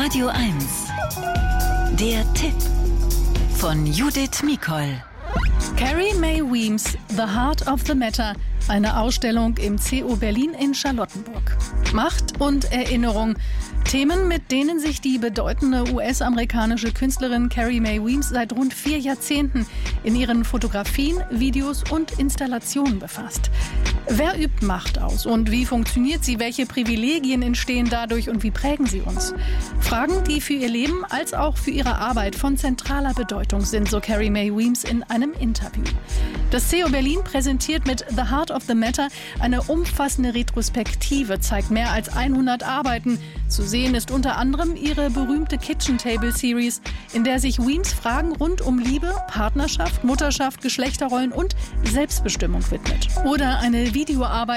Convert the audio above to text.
Radio 1. Der Tipp von Judith Mikol. Carrie Mae Weems, The Heart of the Matter. Eine Ausstellung im CO Berlin in Charlottenburg. Macht und Erinnerung. Themen, mit denen sich die bedeutende US-amerikanische Künstlerin Carrie Mae Weems seit rund 4 Jahrzehnten in ihren Fotografien, Videos und Installationen befasst. Wer übt Macht aus und wie funktioniert sie? Welche Privilegien entstehen dadurch und wie prägen sie uns? Fragen, die für ihr Leben als auch für ihre Arbeit von zentraler Bedeutung sind, so Carrie Mae Weems in einem Interview. Das CO Berlin präsentiert mit The Heart of the Matter eine umfassende Retrospektive, zeigt mehr als 100 Arbeiten. Zu sehen ist unter anderem ihre berühmte Kitchen Table Series, in der sich Weems Fragen rund um Liebe, Partnerschaft, Mutterschaft, Geschlechterrollen und Selbstbestimmung widmet. Oder eine Videoarbeit